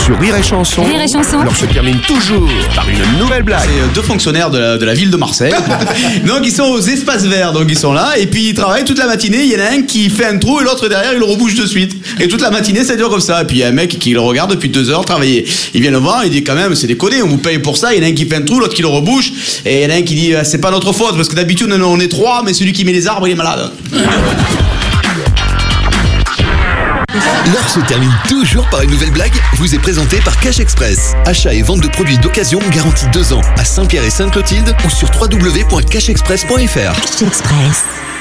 Sur Rire et Chanson, Rire et Chanson. l'heure se termine toujours par une nouvelle blague. C'est deux fonctionnaires de la ville de Marseille. Donc ils sont aux espaces verts, donc ils sont là et puis ils travaillent toute la matinée. Il y en a un qui fait un trou et l'autre derrière il le rebouche de suite. Et toute la matinée ça dure comme ça. Et puis il y a un mec qui le regarde depuis 2 heures travailler. Il vient le voir, il dit quand même c'est déconné, on vous paye pour ça. Il y en a un qui fait un trou, l'autre qui le rebouche. Et il y en a un qui dit c'est pas notre faute parce que d'habitude on est 3, mais celui qui met les arbres il est malade. L'heure se termine toujours par une nouvelle blague, vous est présentée par Cash Express. Achat et vente de produits d'occasion garantis 2 ans à Saint-Pierre et Sainte-Clotilde ou sur www.cashexpress.fr. Cash Express.